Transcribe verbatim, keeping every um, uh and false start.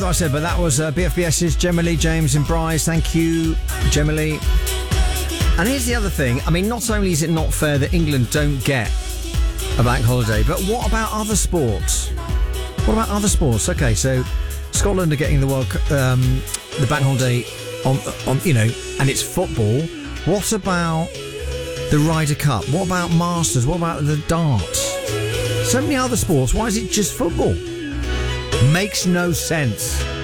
what I said, but that was uh, BFBS's Gemma Lee, James and Bryce. Thank you, Gemma Lee. And here's the other thing. I mean, not only is it not fair that England don't get a bank holiday, but what about other sports? What about other sports? Okay, so Scotland are getting the World, um, the bank holiday on, on, you know, and it's football. What about the Ryder Cup? What about Masters? What about the darts? So many other sports. Why is it just football? Makes no sense.